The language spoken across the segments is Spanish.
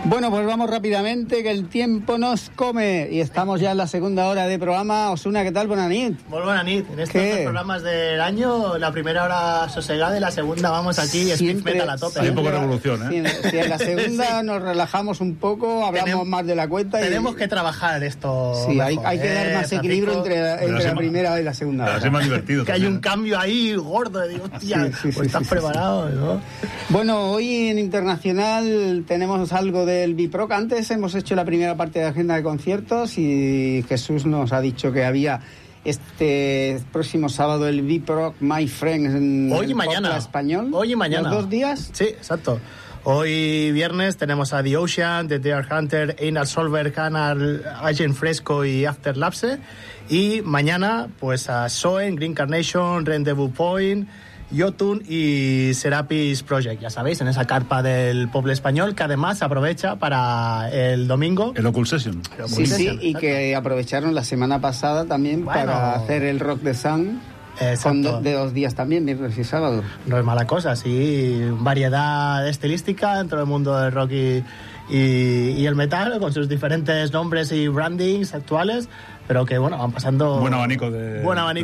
Bueno, pues vamos rápidamente, que el tiempo nos come y estamos ya en la segunda hora de programa. Osuna, ¿qué tal? Buenas nit. Muy buenas nit. En estos dos programas del año, la primera hora sosegada y la segunda vamos aquí speed metal a tope. Hay un poco de revolución, ¿eh? Si en la segunda nos relajamos un poco, hablamos más de la cuenta. Tenemos que trabajar esto. Sí, mejor, hay que dar más equilibrio entre la primera y la segunda hora. Así más divertido. Que también, hay un cambio ahí gordo. Digo, hostia, pues estás preparado, ¿no? Bueno, hoy en Internacional tenemos algo del Biproc. Antes hemos hecho la primera parte de agenda de conciertos y Jesús nos ha dicho que había este próximo sábado el Biproc My Friends en hoy y mañana. Español. Hoy y mañana. ¿Los 2 días? Sí, exacto. Hoy viernes tenemos a The Ocean, The Deer Hunter, Einar Solberg, Canal, Agent Fresco y Afterlapse. Y mañana, pues a Soen, Green Carnation, Rendezvous Point, Jotun y Serapis Project, ya sabéis, en esa carpa del pueblo español, que además aprovecha para el domingo. El Occult Session. Sí, y que aprovecharon la semana pasada también para hacer el Rock the Sun. De 2 días también, viernes y sábado. No es mala cosa, sí. Variedad estilística dentro del mundo del rock y el metal, con sus diferentes nombres y brandings actuales, pero que bueno, van pasando buen abanico de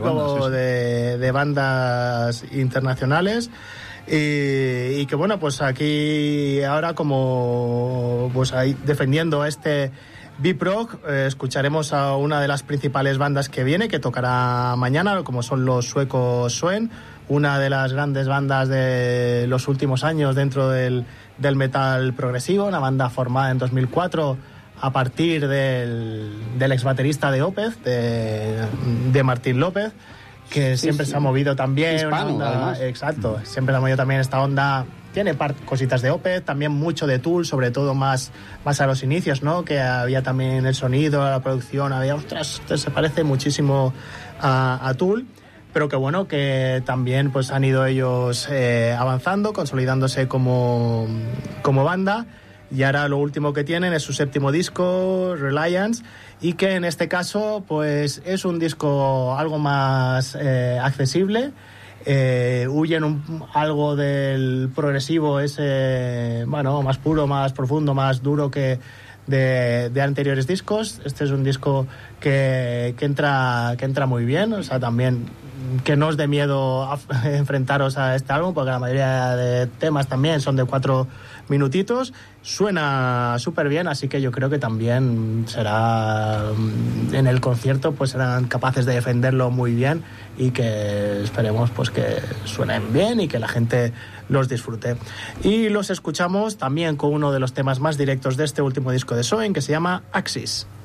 bandas internacionales. Y que bueno, pues aquí ahora, como pues ahí defendiendo este Biproc, escucharemos a una de las principales bandas que viene, que tocará mañana, como son los suecos Soen, una de las grandes bandas de los últimos años dentro del metal progresivo, una banda formada en 2004 a partir del ex baterista de Opeth, de Martín López, que siempre se ha movido también. Hispano, además. Exacto, siempre se ha movido también esta onda. Tiene cositas de Opeth, también mucho de Tool, sobre todo más a los inicios, ¿no? Que había también el sonido, la producción, ostras, esto se parece muchísimo a Tool, pero que bueno, que también pues han ido ellos avanzando, consolidándose como banda, y ahora lo último que tienen es su 7º disco, Reliance, y que en este caso pues es un disco algo más accesible. Huyen algo del progresivo ese, bueno, más puro, más profundo, más duro que de anteriores discos. Este es un disco que entra muy bien, o sea, también que no os dé miedo enfrentaros a este álbum, porque la mayoría de temas también son de 4 minutitos. Suena súper bien, así que yo creo que también será en el concierto, pues serán capaces de defenderlo muy bien, y que esperemos pues que suenen bien y que la gente los disfrute. Y los escuchamos también con uno de los temas más directos de este último disco de Soen, que se llama Axis.